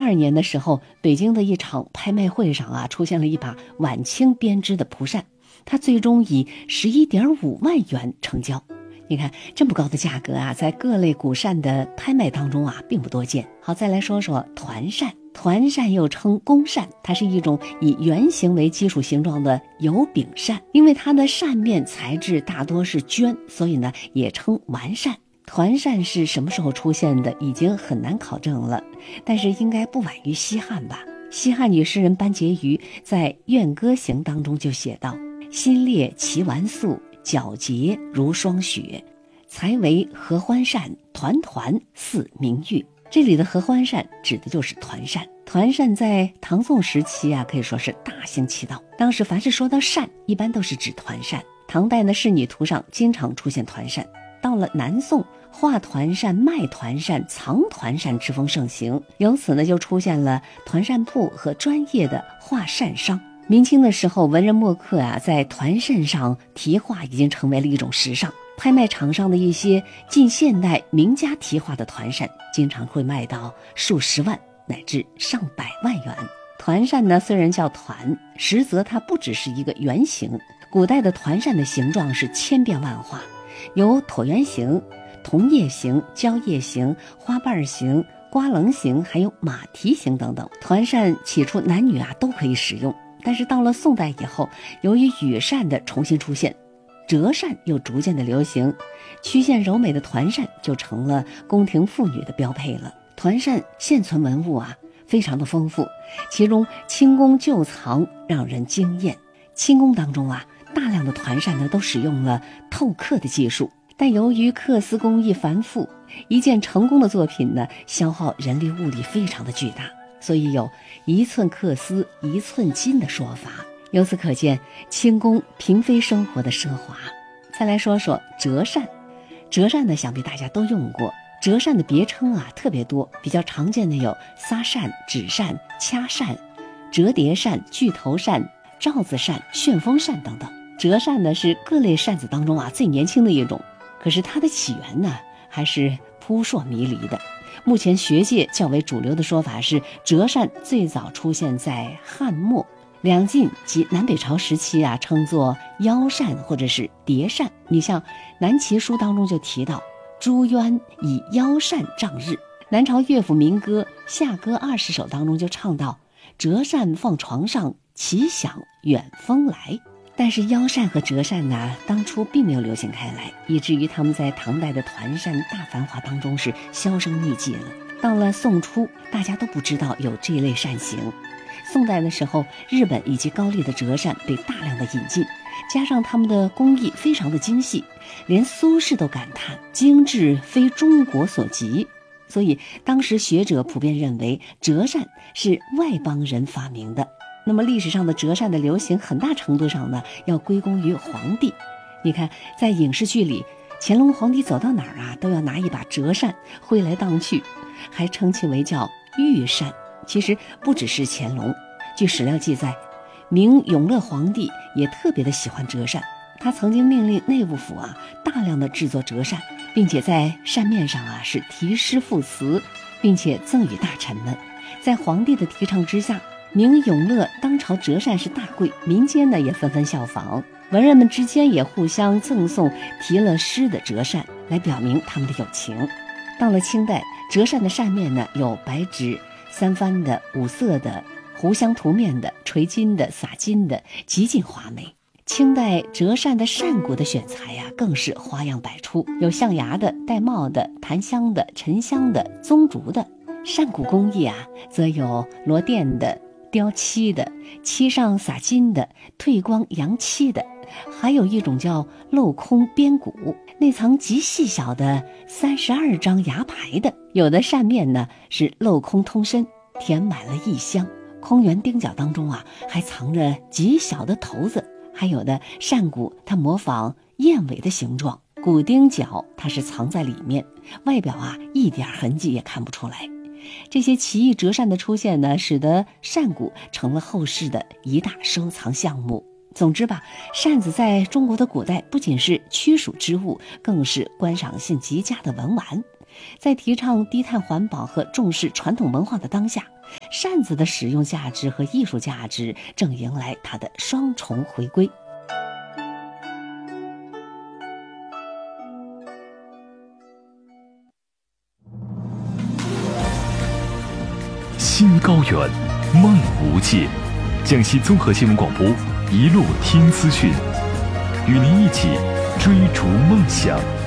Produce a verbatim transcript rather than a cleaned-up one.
二年的时候，北京的一场拍卖会上啊，出现了一把晚清编织的蒲扇，它最终以十一点五万元成交。你看这么高的价格啊，在各类古扇的拍卖当中啊，并不多见。好，再来说说团扇。团扇又称宫扇，它是一种以圆形为基础形状的油饼扇，因为它的扇面材质大多是绢，所以呢也称丸扇。团扇是什么时候出现的，已经很难考证了，但是应该不晚于西汉吧。西汉女诗人班婕妤在《怨歌行》当中就写道：心裂其丸素，皎洁如霜雪，才为合欢扇，团团似明月。这里的合欢扇指的就是团扇。团扇在唐宋时期啊，可以说是大行其道。当时凡是说到扇，一般都是指团扇。唐代的仕女图上经常出现团扇。到了南宋，画团扇、卖团扇、藏团扇之风盛行，由此呢就出现了团扇铺和专业的画扇商。明清的时候，文人墨客啊在团扇上题画已经成为了一种时尚。拍卖场上的一些近现代名家题画的团扇，经常会卖到数十万乃至上百万元。团扇呢，虽然叫团，实则它不只是一个圆形。古代的团扇的形状是千变万化，有椭圆形、桐叶形、蕉叶形、花瓣形、瓜棱形，还有马蹄形等等。团扇起初男女啊都可以使用，但是到了宋代以后，由于羽扇的重新出现，折扇又逐渐的流行，曲线柔美的团扇就成了宫廷妇女的标配了。团扇现存文物啊非常的丰富，其中清宫旧藏让人惊艳。清宫当中啊，大量的团扇呢都使用了透刻的技术，但由于刻丝工艺繁复，一件成功的作品呢消耗人力物力非常的巨大，所以有一寸刻丝一寸金的说法。由此可见清宫嫔妃生活的奢华。再来说说折扇。折扇呢想必大家都用过，折扇的别称啊特别多，比较常见的有撒扇、纸扇、掐扇、折叠扇、巨头扇、罩子扇、旋风扇等等。折扇呢是各类扇子当中啊最年轻的一种，可是它的起源呢还是扑朔迷离的。目前学界较为主流的说法是，折扇最早出现在汉末，两晋及南北朝时期啊，称作腰扇或者是叠扇。你像南齐书当中就提到，朱渊以腰扇仗日。南朝乐府民歌《夏歌二十首》当中就唱到，折扇放床上，齐响远风来。但是腰扇和折扇呢，当初并没有流行开来，以至于他们在唐代的团扇大繁华当中是销声匿迹了。到了宋初，大家都不知道有这一类扇形。宋代的时候，日本以及高丽的折扇被大量的引进，加上他们的工艺非常的精细，连苏轼都感叹精致非中国所及。所以当时学者普遍认为折扇是外邦人发明的。那么历史上的折扇的流行很大程度上呢要归功于皇帝。你看在影视剧里，乾隆皇帝走到哪儿啊都要拿一把折扇挥来荡去，还称其为叫御扇。其实不只是乾隆，据史料记载，明永乐皇帝也特别的喜欢折扇，他曾经命令内务府啊大量的制作折扇，并且在扇面上啊是题诗赋词，并且赠予大臣们。在皇帝的提倡之下，明永乐当朝折扇是大贵，民间呢也纷纷效仿，文人们之间也互相赠送题了诗的折扇，来表明他们的友情。到了清代，折扇的扇面呢有白纸、三番的、五色的、糊香涂面的、垂金的、洒金的，极尽华美。清代折扇的扇骨的选材呀、啊，更是花样百出，有象牙的、玳瑁的、檀香的、沉香的、棕竹的。扇骨工艺啊，则有罗钿的、雕漆的、漆上洒金的、褪光扬漆的，还有一种叫镂空边骨，内藏极细小的三十二张牙牌的。有的扇面呢是镂空通身，填满了异香，空圆钉角当中啊还藏着极小的头子。还有的扇骨它模仿燕尾的形状，骨钉角它是藏在里面，外表啊一点痕迹也看不出来。这些奇异折扇的出现呢，使得扇骨成了后世的一大收藏项目。总之吧，扇子在中国的古代不仅是驱暑之物，更是观赏性极佳的文玩。 在提倡低碳环保和重视传统文化的当下，扇子的实用价值和艺术价值正迎来它的双重回归。 心高远，梦无界。江西综合新闻广播，一路听资讯，与您一起追逐梦想。